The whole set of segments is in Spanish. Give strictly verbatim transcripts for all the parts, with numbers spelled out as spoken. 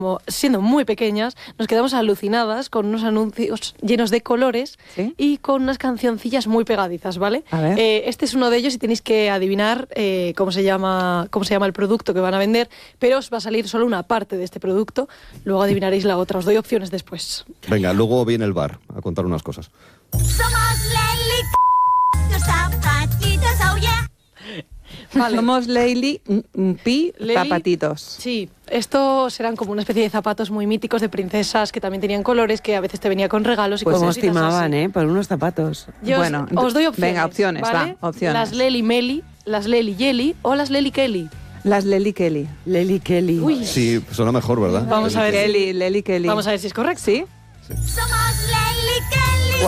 siendo muy pequeñas, nos quedamos alucinadas con unos anuncios llenos de colores, ¿sí?, y con unas cancioncillas muy pegadizas, ¿vale? A ver. Eh, este es uno de ellos y tenéis que adivinar eh, cómo se llama, cómo se llama el producto que van a vender, pero os va a salir solo una parte de este producto, luego adivinaréis la otra, os doy opciones después. Venga, luego viene el bar a contar unas cosas. Somos Leli, tus zapatitos, oh yeah. Vale. Somos Leili Pi Leli, zapatitos. Sí, estos eran como una especie de zapatos muy míticos de princesas que también tenían colores, que a veces te venía con regalos y pues cosas como estimaban, así. ¿eh? Por unos zapatos. Yo bueno, os, os doy opciones. Venga, opciones, ¿vale? va, opciones. Las Leli Meli, las Leli Yeli o las Leli Kelly. Las Leli Kelly. Leli Kelly. Uy. Sí, suena mejor, ¿verdad? Vamos a ver. Kelly, Leli Kelly. Vamos a ver si es correcto. ¿Sí? Somos Leli Kelly.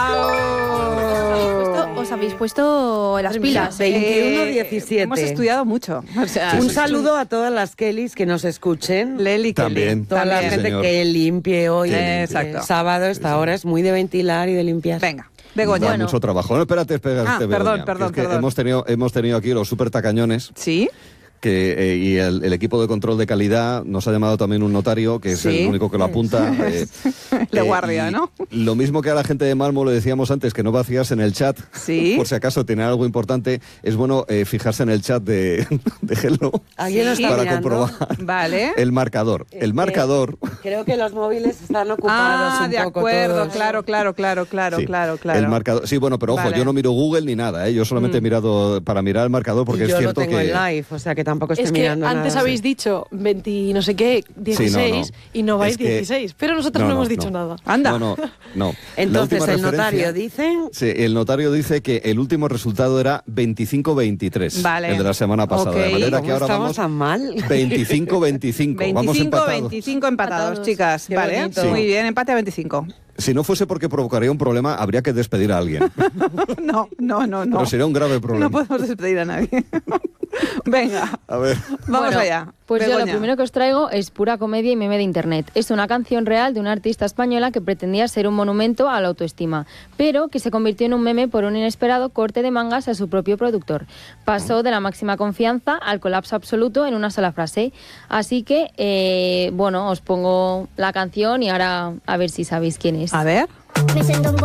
¡Guau! Os habéis puesto las pilas. veintiuno Eh, diecisiete. Hemos estudiado mucho. O sea, Sí, Un sí, saludo a todas las Kellys que nos escuchen. Leli Kelly. También. Toda la También. gente señor. que limpie hoy. Que eh, limpie. Exacto. Sábado, esta hora es muy de ventilar y de limpiar. Venga, Begoña. Da Bueno. mucho trabajo. No, espérate, espérate, Ah, Begoña, perdón, que perdón, es que perdón. Hemos tenido, hemos tenido aquí los súper tacañones. ¿Sí? Que, eh, y el, el equipo de control de calidad nos ha llamado también un notario, que es Sí. el único que lo apunta. eh, De eh, guardia, y ¿no? Lo mismo que a la gente de Malmo le decíamos antes, que no vacías en el chat, Sí. por si acaso tiene algo importante, es bueno eh, fijarse en el chat de, de Hello ¿Alguien lo está para mirando? comprobar Vale. el marcador. El Eh, marcador... Creo que los móviles están ocupados Ah, un de poco acuerdo, todos. claro, claro, claro, claro, Sí, claro, claro. El marcador, sí, bueno, pero ojo, Vale. yo no miro Google ni nada, ¿eh? Yo solamente he mirado para mirar el marcador porque Y yo es lo cierto tengo que... en live, o sea que tampoco estoy Es que mirando antes nada. habéis dicho veinte no sé qué, dieciséis, no. y no vais Es que- dieciséis, pero nosotros no, No, no, hemos dicho no. nada. Anda. No, no, no. La Entonces última el notario referencia- dice... Sí, el notario dice que el último resultado era veinticinco veintitrés, Vale. el de la semana pasada. Ok. De manera ¿Cómo que ahora estamos vamos tan mal? veinticinco veinticinco. Vamos veinticinco empatados. veinticinco empatados, Empatados. chicas. Qué Vale, bonito. muy Sí. bien, empate a veinticinco. Si no fuese porque provocaría un problema, habría que despedir a alguien. No, no, no, no. Pero sería un grave problema. No podemos despedir a nadie. Venga, A ver. vamos Bueno, allá. Pues yo lo Begoña. primero que os traigo es pura comedia y meme de internet. Es una canción real de una artista española que pretendía ser un monumento a la autoestima, pero que se convirtió en un meme por un inesperado corte de mangas a su propio productor. Pasó de la máxima confianza al colapso absoluto en una sola frase. Así que, eh, bueno, os pongo la canción y ahora a ver si sabéis quién es. A ver. Me siento un